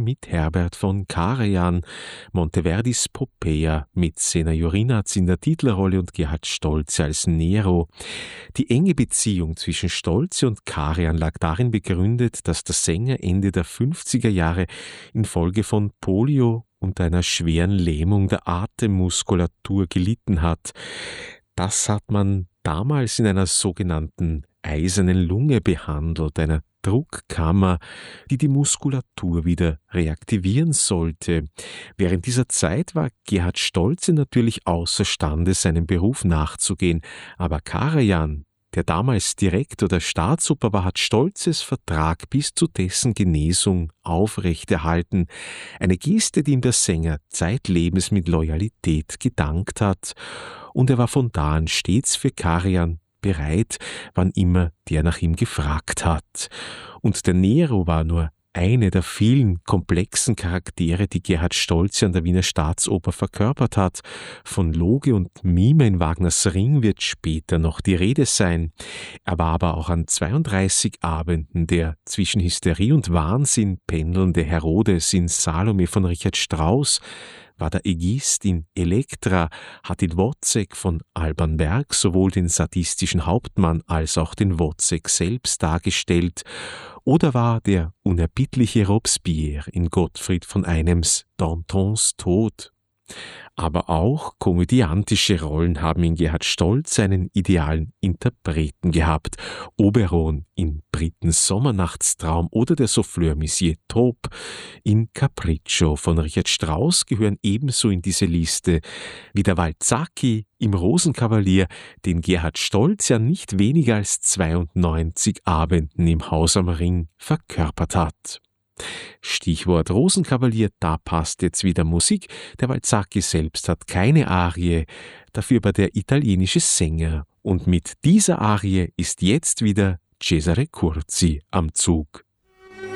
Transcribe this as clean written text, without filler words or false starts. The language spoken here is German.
mit Herbert von Karajan, Monteverdis Popea mit Sena Jurinaz in der Titelrolle und Gerhard Stolze als Nero. Die enge Beziehung zwischen Stolze und Karajan lag darin begründet, dass der Sänger Ende der 50er Jahre infolge von Polio und einer schweren Lähmung der Atemmuskulatur gelitten hat. Das hat man damals in einer sogenannten eisernen Lunge behandelt, einer Druckkammer, die die Muskulatur wieder reaktivieren sollte. Während dieser Zeit war Gerhard Stolze natürlich außerstande, seinem Beruf nachzugehen, aber Karajan, der damals Direktor der Staatsoper war, hat Stolzes Vertrag bis zu dessen Genesung aufrechterhalten. Eine Geste, die ihm der Sänger zeitlebens mit Loyalität gedankt hat. Und er war von da an stets für Karajan bereit, wann immer der nach ihm gefragt hat. Und der Nero war nur eine der vielen komplexen Charaktere, die Gerhard Stolze an der Wiener Staatsoper verkörpert hat. Von Loge und Mime in Wagners Ring wird später noch die Rede sein. Er war aber auch an 32 Abenden der zwischen Hysterie und Wahnsinn pendelnde Herodes in Salome von Richard Strauss, war der Aegist in Elektra, hat in Wozzeck von Alban Berg sowohl den sadistischen Hauptmann als auch den Wozzeck selbst dargestellt, oder war der unerbittliche Robespierre in Gottfried von Einems Dantons Tod. Aber auch komödiantische Rollen haben in Gerhard Stolze einen idealen Interpreten gehabt. Oberon in Brittens Sommernachtstraum oder der Souffleur Monsieur Taube in Capriccio von Richard Strauss gehören ebenso in diese Liste wie der Valzacchi im Rosenkavalier, den Gerhard Stolze an nicht weniger als 92 Abenden im Haus am Ring verkörpert hat. Stichwort Rosenkavalier, da passt jetzt wieder Musik. Der Valzacchi selbst hat keine Arie, dafür aber der italienische Sänger. Und mit dieser Arie ist jetzt wieder Cesare Curzi am Zug.